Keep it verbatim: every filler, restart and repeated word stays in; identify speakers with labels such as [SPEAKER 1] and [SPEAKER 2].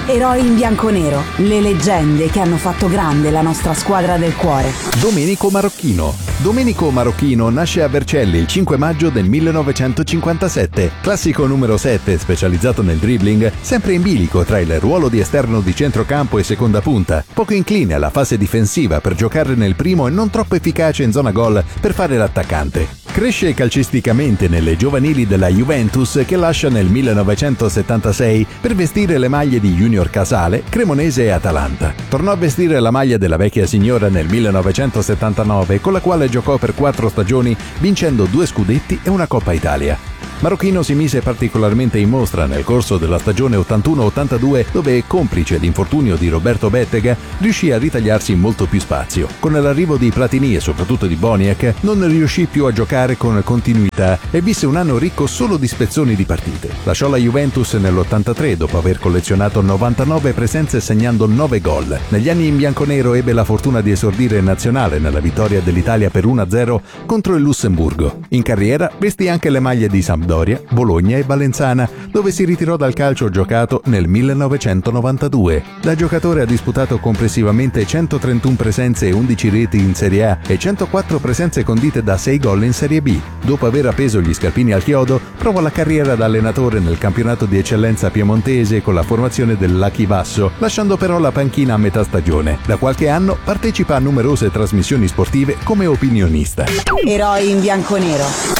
[SPEAKER 1] Eroi in bianconero, le leggende che hanno fatto grande la nostra squadra del cuore.
[SPEAKER 2] Domenico Marocchino. Domenico Marocchino nasce a Vercelli il cinque maggio del millenovecentocinquantasette. Classico numero sette, specializzato nel dribbling, sempre in bilico tra il ruolo di esterno di centrocampo e seconda punta, poco incline alla fase difensiva per giocare nel primo e non troppo efficace in zona gol per fare l'attaccante. Cresce calcisticamente nelle giovanili della Juventus, che lascia nel millenovecentosettantasei per vestire le maglie di Junior Casale, Cremonese e Atalanta. Tornò a vestire la maglia della vecchia signora nel millenovecentosettantanove, con la quale giocò per quattro stagioni, vincendo due scudetti e una Coppa Italia. Marocchino si mise particolarmente in mostra nel corso della stagione ottantuno ottantadue, dove, complice l'infortunio di Roberto Bettega, riuscì a ritagliarsi molto più spazio. Con l'arrivo di Platini e soprattutto di Boniek, non riuscì più a giocare con continuità e visse un anno ricco solo di spezzoni di partite. Lasciò la Juventus nell'ottantatré dopo aver collezionato novantanove presenze segnando nove gol. Negli anni in bianconero ebbe la fortuna di esordire in nazionale nella vittoria dell'Italia per uno a zero contro il Lussemburgo. In carriera vestì anche le maglie di Sampdoria, Bologna e Valenzana, dove si ritirò dal calcio giocato nel millenovecentonovantadue. Da giocatore ha disputato complessivamente centotrentuno presenze e undici reti in Serie A e centoquattro presenze condite da sei gol in Serie B. Dopo aver appeso gli scalpini al chiodo, provò la carriera da allenatore nel campionato di eccellenza piemontese con la formazione del Lacchi Vasso, lasciando però la panchina a metà stagione. Da qualche anno partecipa a numerose trasmissioni sportive come opinionista.
[SPEAKER 1] Eroi in bianconero.